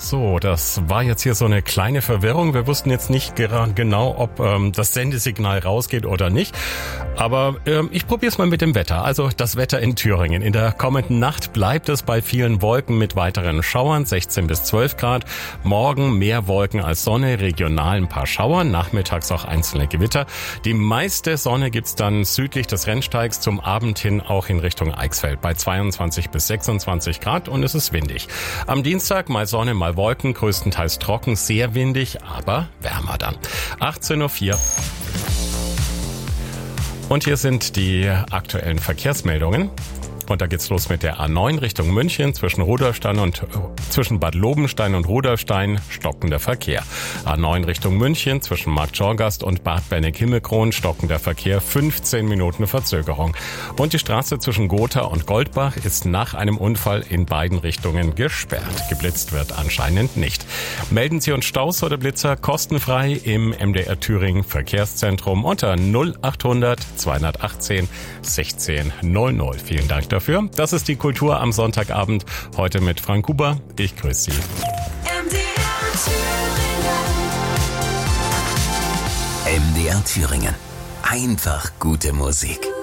So, das war jetzt hier so eine kleine Verwirrung. Wir wussten jetzt nicht genau, ob das Sendesignal rausgeht oder nicht. Aber ich probiere es mal mit dem Wetter. Also das Wetter in Thüringen. In der kommenden Nacht bleibt es bei vielen Wolken mit weiteren Schauern, 16 bis 12 Grad. Morgen mehr Wolken als Sonne, regional ein paar Schauer, nachmittags auch einzelne Gewitter. Die meiste Sonne gibt's dann südlich des Rennsteigs, zum Abend hin auch in Richtung Eichsfeld bei 22 bis 26 Grad und es ist windig. Am Dienstag mal Sonne, mal Wolken, größtenteils trocken, sehr windig, aber wärmer dann. 18:04 Uhr. Und hier sind die aktuellen Verkehrsmeldungen. Und da geht's los mit der A9 Richtung München zwischen Bad Lobenstein und Rudolfstein stockender Verkehr. A9 Richtung München zwischen Markt Schorgast und Bad Benneck-Himmelkron stockender Verkehr, 15 Minuten Verzögerung. Und die Straße zwischen Gotha und Goldbach ist nach einem Unfall in beiden Richtungen gesperrt. Geblitzt wird anscheinend nicht. Melden Sie uns Staus oder Blitzer kostenfrei im MDR Thüringen Verkehrszentrum unter 0800 218 16 00. Vielen Dank dafür. Das ist die Kultur am Sonntagabend. Heute mit Frank Huber. Ich grüße Sie. MDR Thüringen. Einfach gute Musik.